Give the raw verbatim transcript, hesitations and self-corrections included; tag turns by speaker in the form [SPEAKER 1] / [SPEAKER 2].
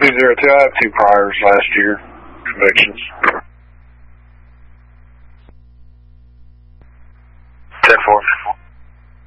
[SPEAKER 1] two zero two, I have two priors last year, convictions.
[SPEAKER 2] ten four.